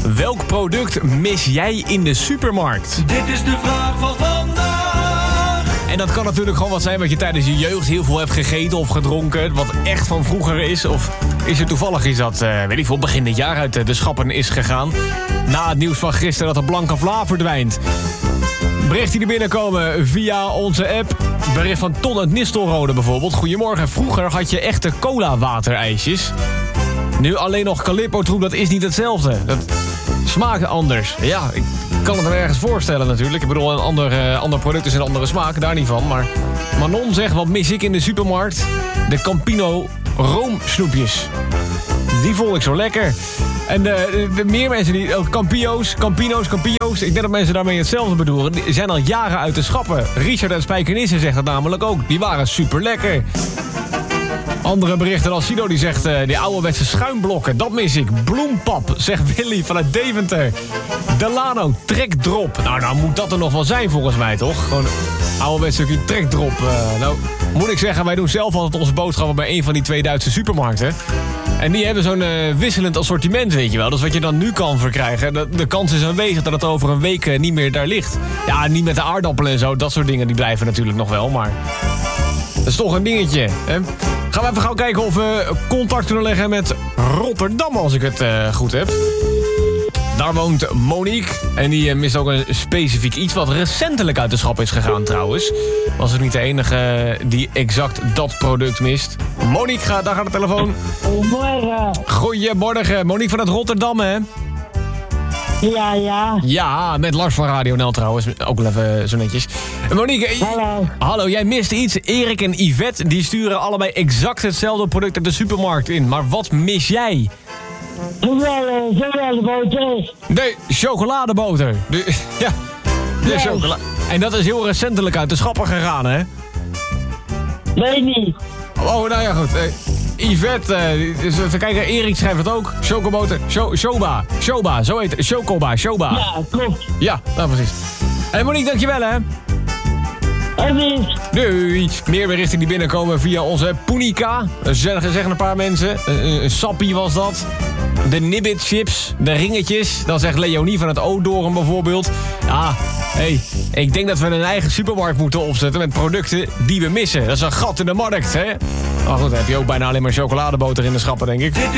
Welk product mis jij in de supermarkt? Dit is de vraag van vandaag. En dat kan natuurlijk gewoon wat zijn wat je tijdens je jeugd heel veel hebt gegeten of gedronken. Wat echt van vroeger is. Of is het toevallig iets dat, weet ik veel, begin dit jaar uit de schappen is gegaan. Na het nieuws van gisteren dat de blanke vla verdwijnt. Bericht die er binnenkomen via onze app. Bericht van Ton uit Nistelrode bijvoorbeeld. Goedemorgen, vroeger had je echte cola-waterijsjes. Nu alleen nog Calippo-troep, dat is niet hetzelfde. Dat smaakt anders. Ja, ik kan het me ergens voorstellen natuurlijk. Ik bedoel, een ander product is een andere smaak, daar niet van. Maar Manon zegt, wat mis ik in de supermarkt? De Campino roomsnoepjes. Die vond ik zo lekker. En de meer mensen die... Campino's. Ik denk dat mensen daarmee hetzelfde bedoelen. Die zijn al jaren uit de schappen. Richard uit Spijkenisse zegt dat namelijk ook. Die waren super lekker. Andere berichten als Sido die zegt... die ouderwetse schuimblokken, dat mis ik. Bloempap, zegt Willy vanuit Deventer. Delano, trekdrop. Nou moet dat er nog wel zijn volgens mij, toch? Gewoon een ouderwetse stukje trekdrop. Nou, moet ik zeggen, wij doen zelf altijd onze boodschappen bij een van die 2 Duitse supermarkten. En die hebben zo'n wisselend assortiment, weet je wel. Dus wat je dan nu kan verkrijgen... De kans is aanwezig dat het over een week niet meer daar ligt. Ja, niet met de aardappelen en zo. Dat soort dingen die blijven natuurlijk nog wel, maar... Dat is toch een dingetje, hè? Gaan we even gauw kijken of we contact kunnen leggen met Rotterdam, als ik het goed heb. Daar woont Monique. En die mist ook een specifiek iets wat recentelijk uit de schap is gegaan trouwens. Was het niet de enige die exact dat product mist. Monique, daar gaat de telefoon. Goedemorgen. Goedemorgen. Monique vanuit Rotterdam, hè? Ja. Ja, met Lars van Radio NL trouwens. Ook wel even zo netjes. Monique. Hallo. Hallo, jij mist iets. Erik en Yvette, die sturen allebei exact hetzelfde product uit de supermarkt in. Maar wat mis jij? Chocoladeboter. Nee, chocoladeboter. Ja, de chocola. En dat is heel recentelijk uit de schappen gegaan, hè? Nee, niet. Oh, nou ja, goed. Yvette, dus even kijken, Erik schrijft het ook. Chocoboter, Shoba, zo heet het. Chocoba. Ja, klopt. Ja, nou precies. Hey Monique, dankjewel, hè? Doei. Meer berichten die binnenkomen via onze Punica. Zeggen een paar mensen. Een sappie was dat. De Nibbit chips, de ringetjes. Dan zegt Leonie van het Odoren bijvoorbeeld. Ja, ik denk dat we een eigen supermarkt moeten opzetten met producten die we missen. Dat is een gat in de markt, hè? Maar goed, dan heb je ook bijna alleen maar chocoladeboter in de schappen, denk ik. Dit